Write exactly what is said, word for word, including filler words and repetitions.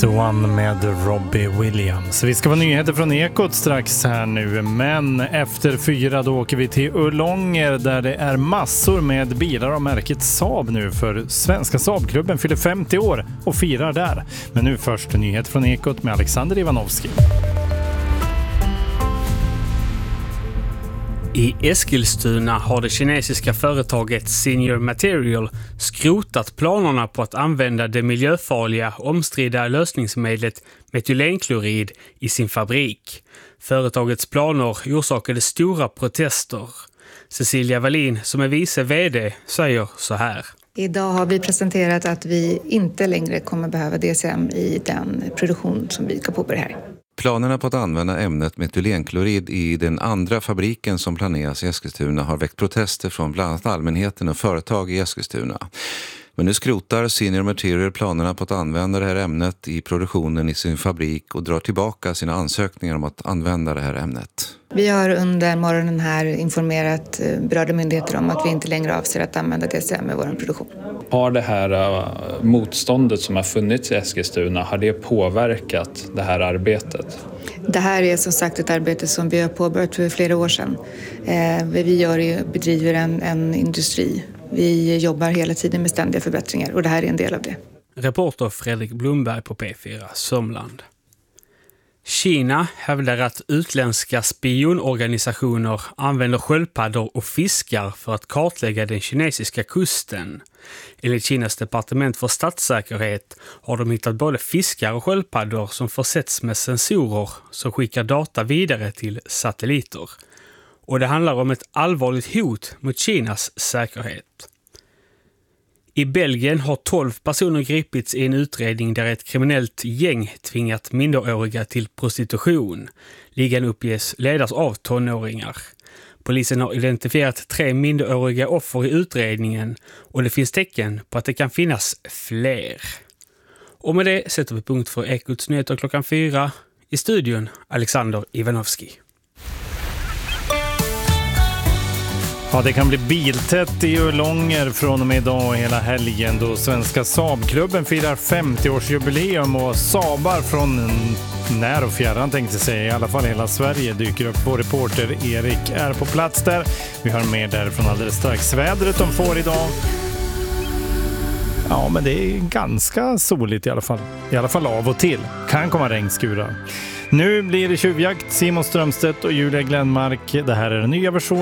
The One med Robbie Williams. Vi ska få nyheter från Ekot strax här nu, men efter fyra då åker vi till Ullånger där det är massor med bilar av märket Saab nu, för Svenska Saabklubben fyller femtio år och firar där. Men nu först nyheter från Ekot med Alexander Ivanovski. I Eskilstuna har det kinesiska företaget Senior Material skrotat planerna på att använda det miljöfarliga omstridda lösningsmedlet metylenklorid i sin fabrik. Företagets planer orsakade stora protester. Cecilia Wallin, som är vice vd, säger så här. Idag har vi presenterat att vi inte längre kommer behöva D C M i den produktion som vi ska påbörja här. Planerna på att använda ämnet metylenklorid i den andra fabriken som planeras i Eskilstuna har väckt protester från bland annat allmänheten och företag i Eskilstuna. Men nu skrotar Senior Material planerna på att använda det här ämnet i produktionen i sin fabrik och drar tillbaka sina ansökningar om att använda det här ämnet. Vi har under morgonen här informerat berörda myndigheter om att vi inte längre avser att använda D C M i vår produktion. Har det här motståndet som har funnits i Eskilstuna, har det påverkat det här arbetet? Det här är som sagt ett arbete som vi har påbörjat för flera år sedan. Eh, vi gör är, bedriver en, en industri. Vi jobbar hela tiden med ständiga förbättringar och det här är en del av det. Reporter Fredrik Blomberg på P fyra Sörmland. Kina hävdar att utländska spionorganisationer använder sköldpaddor och fiskar för att kartlägga den kinesiska kusten. Enligt Kinas departement för statssäkerhet har de hittat både fiskar och sköldpaddor som försetts med sensorer som skickar data vidare till satelliter. Och det handlar om ett allvarligt hot mot Kinas säkerhet. I Belgien har tolv personer gripits i en utredning där ett kriminellt gäng tvingat minderåriga till prostitution. Ligan uppges ledas av tonåringar. Polisen har identifierat tre minderåriga offer i utredningen och det finns tecken på att det kan finnas fler. Och med det sätter vi punkt för Ekots nyheter klockan fyra. I studion Alexander Ivanovski. Ja, det kan bli biltätt i Ullånger från och med idag och hela helgen då Svenska Saabklubben firar femtio-årsjubileum och Saabar från när och fjärran tänkte säga, i alla fall hela Sverige dyker upp. Vår reporter Erik är på plats där. Vi har mer därifrån alldeles strax. Vädret de får idag. Ja, men det är ganska soligt i alla fall. I alla fall av och till. Kan komma regnskurar. Nu blir det tjuvjakt. Simon Strömstedt och Julia Glenmark. Det här är den nya versionen.